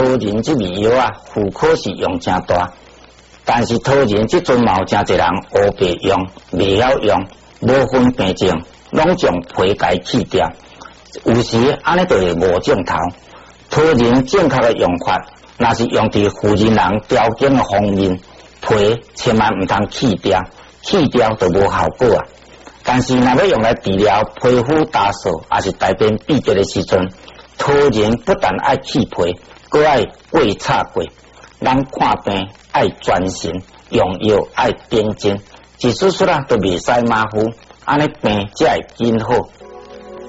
桃仁这味药啊，副可是用真大，但是桃仁这阵嘛有真侪人乌白用，未晓用，无分病症，拢将皮该去掉。有时安尼就会无正头。桃仁正确的用法，若是用伫妇人人条件的方面，皮千万唔通去掉，去掉就无效果啊。但是若要用来治疗皮肤打扫，还是大便闭结的时阵，桃仁不但爱去皮，搁爱过擦过。咱看病爱专心，用药爱点睛，一次出啊都袂使马虎，安尼病才会紧好。